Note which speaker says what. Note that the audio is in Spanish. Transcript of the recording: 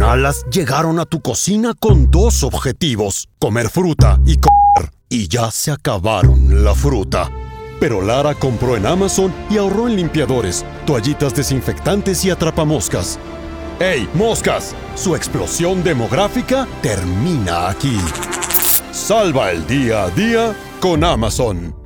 Speaker 1: malas llegaron a tu cocina con dos objetivos: comer fruta y comer. Y ya se acabaron la fruta. Pero Lara compró en Amazon y ahorró en limpiadores, toallitas desinfectantes y atrapamoscas. ¡Hey, moscas! Su explosión demográfica termina aquí. Salva el día a día con Amazon.